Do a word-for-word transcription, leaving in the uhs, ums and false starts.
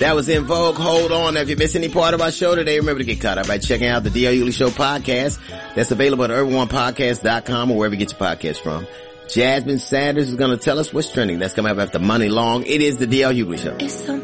That was In Vogue. Hold on. If you miss any part of our show today, remember to get caught up by checking out the D L Hughley Show podcast. That's available at urban one podcast dot com or wherever you get your podcast from. Jasmine Sanders is going to tell us what's trending. That's coming up after Money Long. It is the D L Hughley Show.